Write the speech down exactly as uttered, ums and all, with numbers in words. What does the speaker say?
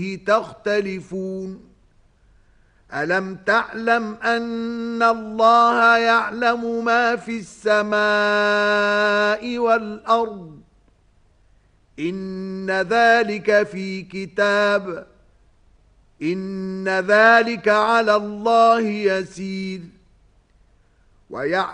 تختلفون ألم تعلم أن الله يعلم ما في السماء والأرض إن ذلك في كتاب إن ذلك على الله يسير ويعلم